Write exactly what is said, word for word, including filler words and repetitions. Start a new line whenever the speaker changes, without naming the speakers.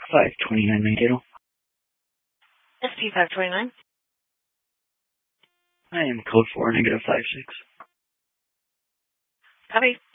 five twenty-nine Mankato.
S P five twenty-nine.
I am code four negative five six.
Copy.